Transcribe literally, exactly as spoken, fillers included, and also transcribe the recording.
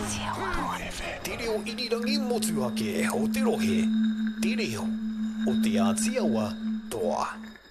Te reo irirangi motu ake o te rohe. Te reo o te Ātiawa toa.